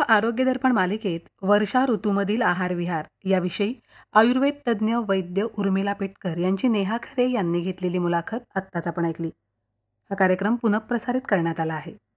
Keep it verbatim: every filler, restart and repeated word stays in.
आरोग्य दर्पण मालिकेत वर्षा ऋतूमधील आहारविहार याविषयी आयुर्वेद तज्ज्ञ वैद्य उर्मिला पेटकर यांची नेहा खरे यांनी घेतलेली मुलाखत आत्ताच आपण ऐकली. हा कार्यक्रम पुनःप्रसारित करण्यात आला आहे.